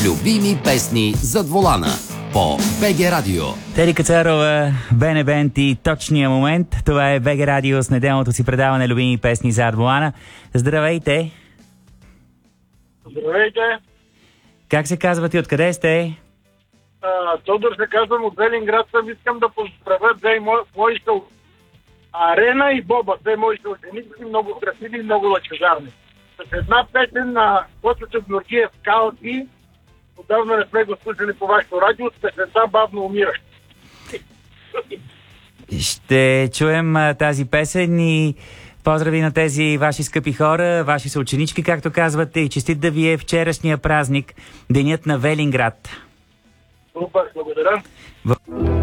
Любими песни зад волана по БГ Радио. Тери Кацарова, Бене Бенти, точния момент. Това е БГ Радио с неделното си предаване Любими песни зад волана. Здравейте! Здравейте! Как се казвате? Откъде сте? Тодор се казвам, от Велинград съм. Искам да поздравя две мои Арена и Боба, две мои съученици, много красиви и много лъчезарни. С една песен на Косъчев Георгиев Калки, отдавна не сме го слушали по вашето радио, с песента Бавно умираш. Ще чуем тази песен и поздрави на тези ваши скъпи хора, ваши съученички, както казвате, и честит да ви е вчерашния празник, денят на Велинград. Супер, благодаря.